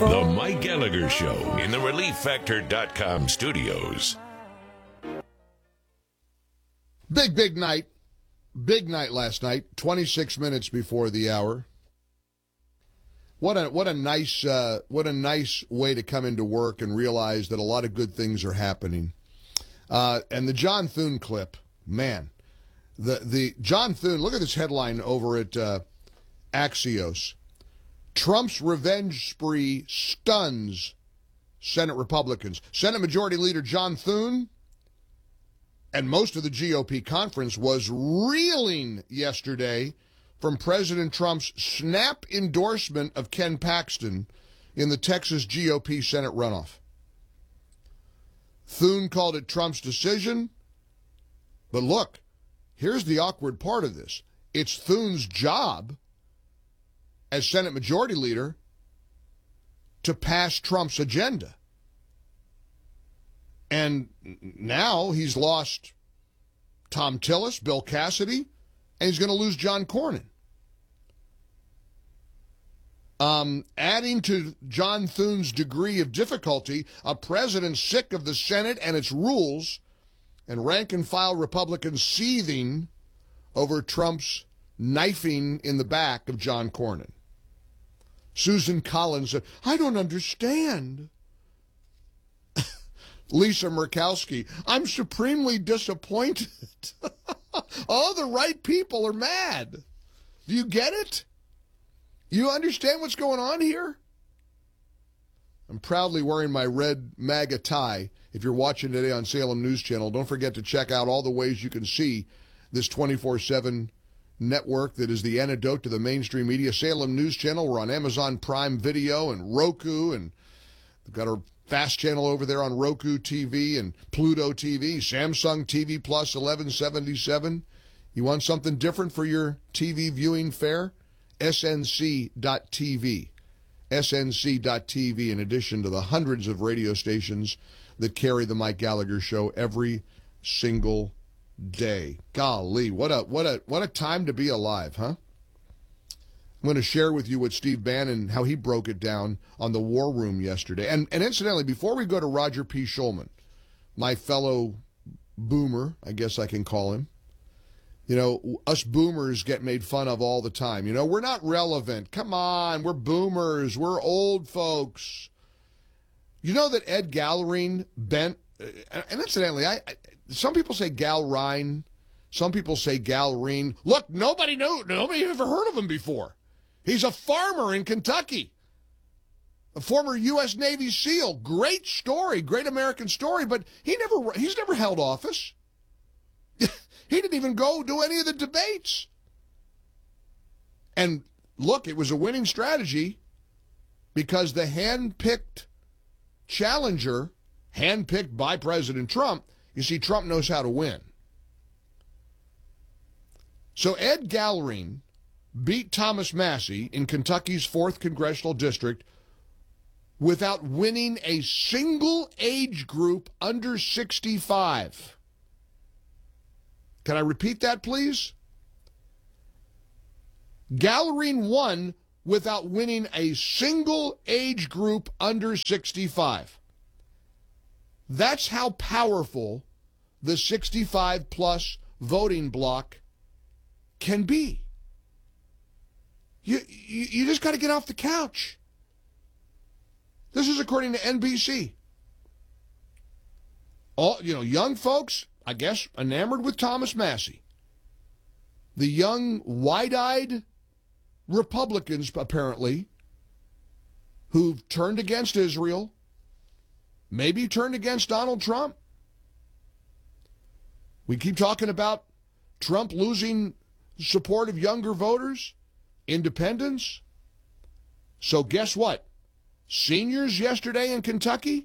The Mike Gallagher Show in the ReliefFactor.com studios. Big night. Big night last night, 26 minutes before the hour. What a nice way to come into work and realize that a lot of good things are happening. And the John Thune clip, man, the John Thune, look at this headline over at Axios. Trump's revenge spree stuns Senate Republicans. Senate Majority Leader John Thune and most of the GOP conference was reeling yesterday from President Trump's snap endorsement of Ken Paxton in the Texas GOP Senate runoff. Thune called it Trump's decision. But look, here's the awkward part of this. It's Thune's job as Senate Majority Leader to pass Trump's agenda. And now he's lost Tom Tillis, Bill Cassidy, and he's going to lose John Cornyn. Adding to John Thune's degree of difficulty, a president sick of the Senate and its rules, and rank-and-file Republicans seething over Trump's knifing in the back of John Cornyn. Susan Collins said, I don't understand. Lisa Murkowski, I'm supremely disappointed. All the right people are mad. Do you get it? You understand what's going on here? I'm proudly wearing my red MAGA tie. If you're watching today on Salem News Channel, don't forget to check out all the ways you can see this 24/7 network that is the antidote to the mainstream media. Salem News Channel. We're on Amazon Prime Video and Roku, and we've got our FAST channel over there on Roku TV and Pluto TV, Samsung TV Plus 1177. You want something different for your TV viewing fare? SNC.TV. SNC.TV, in addition to the hundreds of radio stations that carry the Mike Gallagher Show every single day. Golly, what a time to be alive, huh? I'm going to share with you what Steve Bannon, how he broke it down on the War Room yesterday. And incidentally, before we go to Roger P. Schulman, my fellow boomer, I guess I can call him, you know, us boomers get made fun of all the time. You know, we're not relevant. Come on, we're boomers. We're old folks. You know that Ed Gallerine bent, and incidentally, some people say Galrine, some people say Gallerine. Look, nobody ever heard of him before. He's a farmer in Kentucky, a former U.S. Navy SEAL. Great story, great American story, but he's never held office. He didn't even go do any of the debates. And look, it was a winning strategy because the hand-picked challenger, hand-picked by President Trump, you see, Trump knows how to win. So Ed Gallerine beat Thomas Massie in Kentucky's 4th Congressional District without winning a single age group under 65. Can I repeat that, please? Gallerine won without winning a single age group under 65. That's how powerful the 65-plus voting bloc can be. You just got to get off the couch. This is according to NBC. All, young folks, I guess, enamored with Thomas Massie. The young, wide-eyed Republicans, apparently, who've turned against Israel, maybe turned against Donald Trump. We keep talking about Trump losing support of younger voters, independents. So guess what? Seniors yesterday in Kentucky,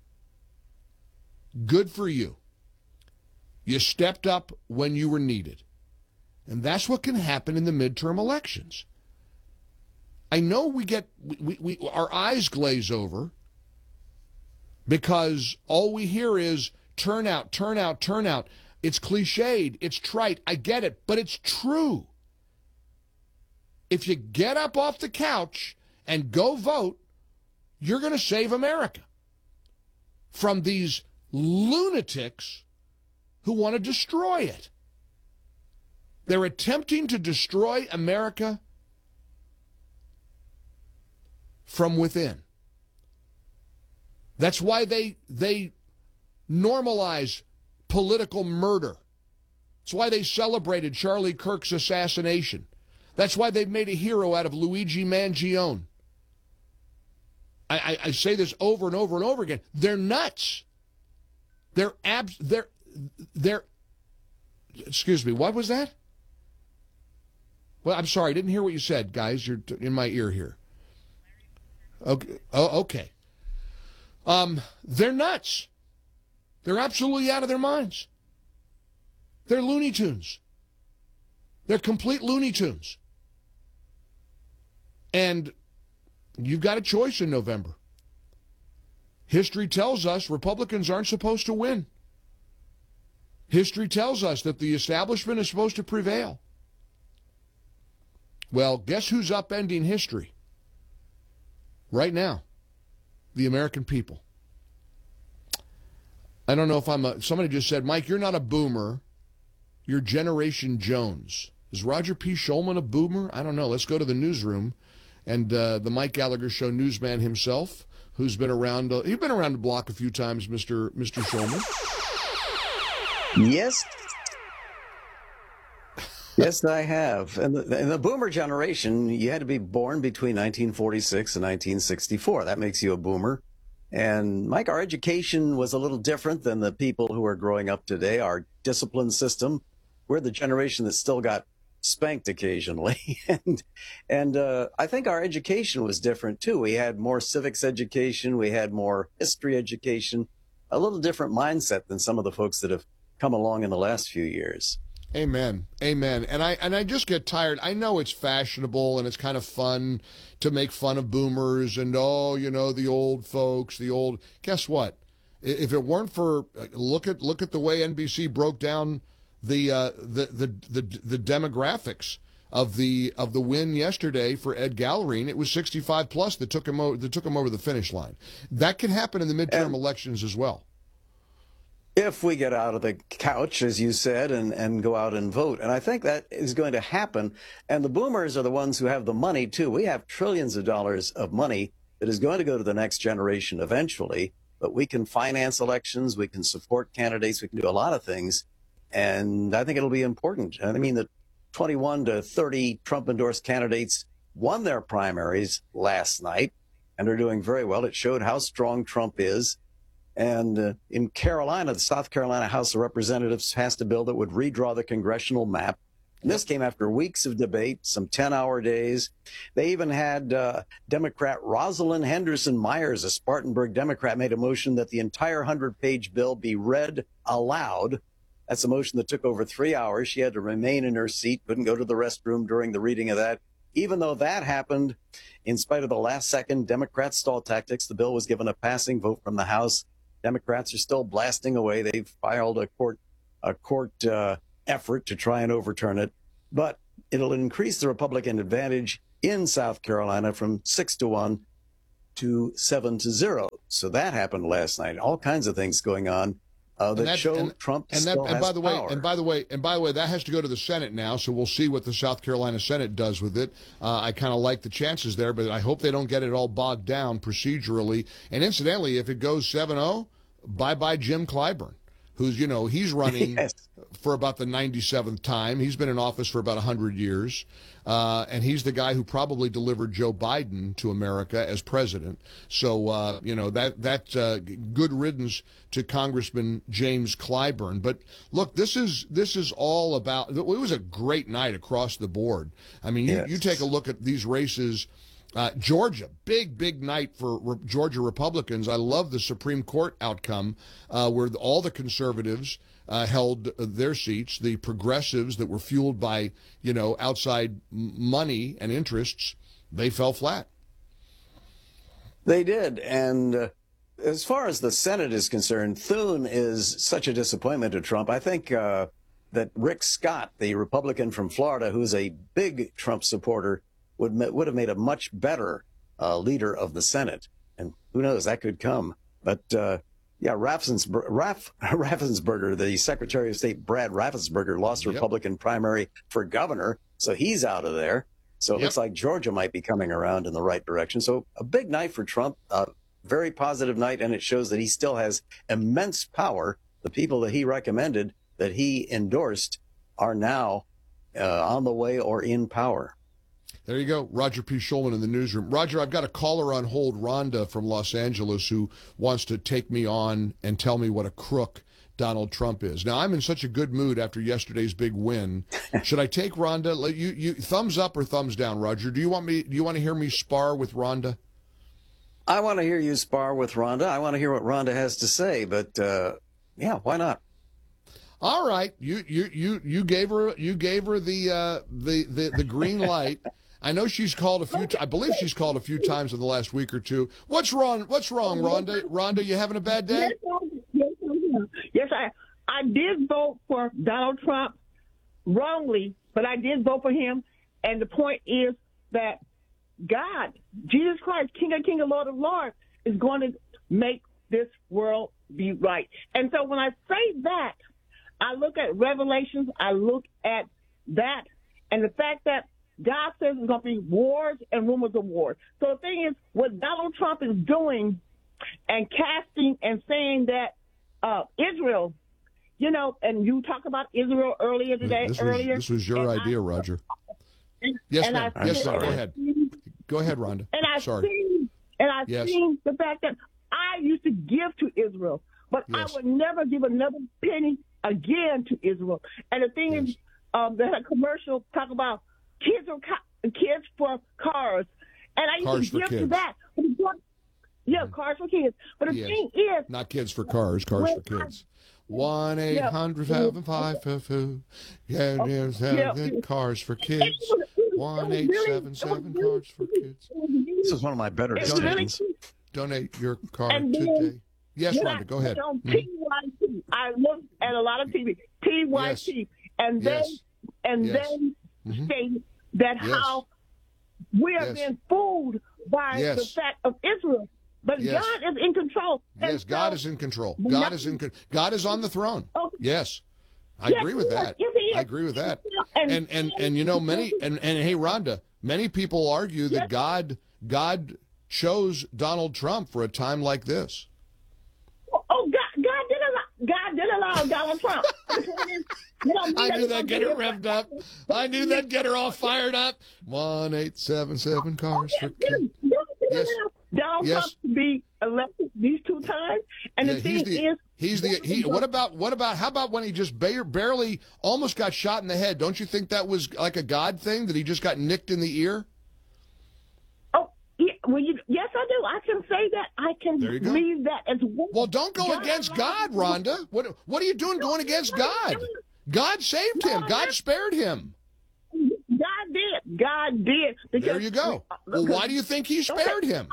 good for you. You stepped up when you were needed. And that's what can happen in the midterm elections. I know we our eyes glaze over because all we hear is turnout, turnout, turnout. It's cliched, it's trite, I get it, but it's true. If you get up off the couch and go vote, you're going to save America from these lunatics who want to destroy it. They're attempting to destroy America from within. That's why they normalize political murder. That's why they celebrated Charlie Kirk's assassination. That's why they've made a hero out of Luigi Mangione. I say this over and over and over again. They're nuts. They're excuse me, what was that? Well, I'm sorry, I didn't hear what you said, guys. You're in my ear here. Okay. Oh, okay. They're nuts. They're absolutely out of their minds. They're Looney Tunes. They're complete Looney Tunes. And you've got a choice in November. History tells us Republicans aren't supposed to win. History tells us that the establishment is supposed to prevail. Well, guess who's upending history? Right now, the American people. I don't know if somebody just said, Mike, you're not a boomer. You're Generation Jones. Is Roger P. Shulman a boomer? I don't know. Let's go to the newsroom. And the Mike Gallagher Show newsman himself, who's been around, he's been around the block a few times, Mr. Shulman. Yes. Yes, I have. And in the boomer generation, you had to be born between 1946 and 1964. That makes you a boomer. And, Mike, our education was a little different than the people who are growing up today. Our discipline system, we're the generation that still got spanked occasionally. and I think our education was different, too. We had more civics education. We had more history education, a little different mindset than some of the folks that have come along in the last few years. Amen. Amen. And I just get tired. I know it's fashionable and it's kind of fun to make fun of boomers and, the old folks, guess what? If it weren't for look at the way NBC broke down the demographics of the win yesterday for Ed Gallerine, it was 65 plus that took him over the finish line. That can happen in the midterm elections as well. If we get out of the couch, as you said, and go out and vote. And I think that is going to happen. And the boomers are the ones who have the money, too. We have trillions of dollars of money that is going to go to the next generation eventually. But we can finance elections. We can support candidates. We can do a lot of things. And I think it'll be important. I mean, the 21 to 30 Trump-endorsed candidates won their primaries last night, and are doing very well. It showed how strong Trump is. And in Carolina, the South Carolina House of Representatives passed a bill that would redraw the congressional map. And this came after weeks of debate, some 10-hour days. They even had Democrat Rosalind Henderson Myers, a Spartanburg Democrat, made a motion that the entire 100-page bill be read aloud. That's a motion that took over 3 hours. She had to remain in her seat, couldn't go to the restroom during the reading of that. Even though that happened, in spite of the last-second Democrat stall tactics, the bill was given a passing vote from the House. Democrats are still blasting away. They've filed a court effort to try and overturn it, but it'll increase the Republican advantage in South Carolina from 6-1 to 7-0. So that happened last night. All kinds of things going on that show Trump still has power. And by the way, that has to go to the Senate now. So we'll see what the South Carolina Senate does with it. I kind of like the chances there, but I hope they don't get it all bogged down procedurally. And incidentally, if it goes 7-0, bye-bye Jim Clyburn, who's, he's running yes. for about the 97th time. He's been in office for about 100 years. And he's the guy who probably delivered Joe Biden to America as president. So, that's good riddance to Congressman James Clyburn. But look, this is all about, it was a great night across the board. I mean, yes. you take a look at these races. Georgia, big night for Georgia Republicans. I love the Supreme Court outcome where all the conservatives held their seats. The progressives that were fueled by, outside money and interests, they fell flat. They did. And as far as the Senate is concerned, Thune is such a disappointment to Trump. I think that Rick Scott, the Republican from Florida, who's a big Trump supporter, would have made a much better leader of the Senate. And who knows? That could come. But yeah, Raffensperger, the Secretary of State, Brad Raffensperger, lost the Republican primary for governor, so he's out of there. So it looks like Georgia might be coming around in the right direction. So a big night for Trump, a very positive night, and it shows that he still has immense power. The people that he recommended, that he endorsed, are now on the way or in power. There you go. Roger P. Schulman in the newsroom. Roger, I've got a caller on hold, Rhonda from Los Angeles, who wants to take me on and tell me what a crook Donald Trump is. Now, I'm in such a good mood after yesterday's big win. Should I take Rhonda? You thumbs up or thumbs down, Roger? Do you want to hear me spar with Rhonda? I want to hear you spar with Rhonda. I want to hear what Rhonda has to say, but yeah, why not? All right. You gave her the green light. I know she's called a few. I believe she's called a few times in the last week or two. What's wrong? What's wrong, Rhonda? Rhonda, you having a bad day? Yes, I did vote for Donald Trump wrongly, but I did vote for him. And the point is that God, Jesus Christ, King of Kings and Lord of Lords, is going to make this world be right. And so when I say that, I look at Revelations, I look at that, and the fact that God says there's going to be wars and rumors of wars. So the thing is, what Donald Trump is doing and casting and saying that Israel, and you talked about Israel earlier today. This was your idea, Roger. Yes, ma'am. Yes, ma'am. Go ahead. Go ahead, Rhonda. And I've seen the fact that I used to give to Israel, but I would never give another penny again to Israel. And the thing is, they had a commercial talk about kids for cars, and I used to give to that. Cars for kids. But the thing is, not kids for cars, cars for kids. 1-800-555-FOO. Cars for kids. 1-877 cars for kids. This is one of my better statements. Donate your car today. Yes, Rhonda, go ahead. On TYT, I looked at a lot of TV, TYT, and then state that how we are being fooled by the fact of Israel. But God is in control. Yes, God is in control. God is on the throne. Yes. I agree with that. I agree with that. And many and hey, Rhonda, many people argue that God chose Donald Trump for a time like this. Oh, God did allow Donald Trump. I knew that'd get her revved up. I knew that'd get her all fired up. 1-877 cars for kids. Yes. Donald Trump to be elected these 2 times, and the thing is, what about how about when he just barely almost got shot in the head? Don't you think that was like a God thing, that he just got nicked in the ear? Oh, yeah, yes, I do. I can say that. I can believe that as well. Well, don't go against God, Rhonda. What are you doing going against God? God saved him. God spared him. God did. There you go. Well, why do you think he spared him?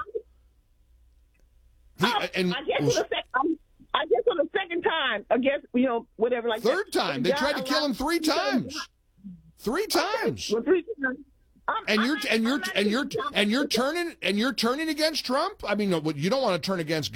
I guess for the second time, I guess, whatever, like third time. They tried to kill him 3 times. 3 times. Well, 3 times. And you're turning against Trump? I mean, you don't want to turn against